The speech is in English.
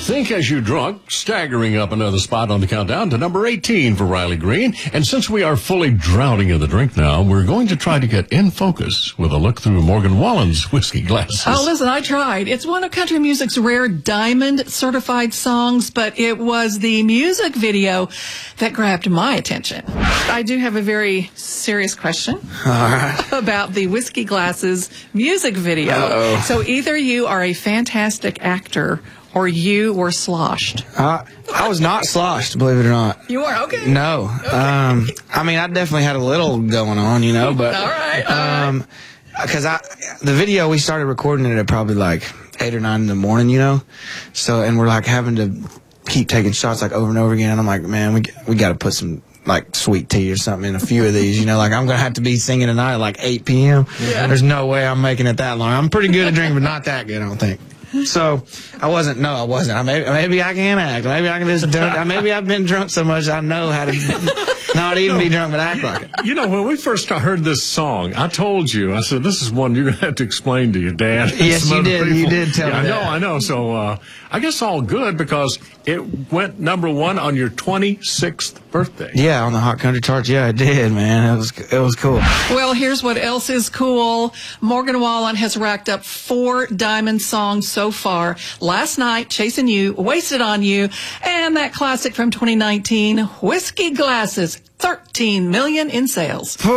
Think as you drunk, staggering up another spot on the countdown to number 18 for Riley Green. And since we are fully drowning in the drink now, we're going to try to get in focus with a look through Morgan Wallen's whiskey glasses. Oh, listen, I tried. It's one of country music's rare diamond certified songs, but it was the music video that grabbed my attention. I do have a very serious question about the Whiskey Glasses music video. Uh-oh. So either you are a fantastic actor or you were sloshed. I was not sloshed, believe it or not. You were? Okay. No. Okay. I mean, I definitely had a little going on, you know, but... All right. Because the video, we started recording it at probably like 8 or 9 in the morning, you know? So, and we're like having to keep taking shots like over and over again. I'm like, man, we got to put some like sweet tea or something in a few of these, you know? Like, I'm going to have to be singing tonight at like 8 p.m. Yeah. There's no way I'm making it that long. I'm pretty good at drinking, but not that good, I don't think. So I wasn't. Maybe I can act. Maybe I can just do it. Maybe I've been drunk so much I know how to not even be drunk but act like it. You know, when we first heard this song, I told you, I said, this is one you're going to have to explain to your dad. And Yes, some you other did. people. You did tell me that. I know. So I guess all good because it went number 1 on your 26th birthday. Yeah, on the Hot Country Charts. Yeah, it did, man. It was cool. Well, here's what else is cool. Morgan Wallen has racked up 4 diamond songs so far. Last Night, Chasing You, Wasted on You, and that classic from 2019, Whiskey Glasses, 13 million in sales.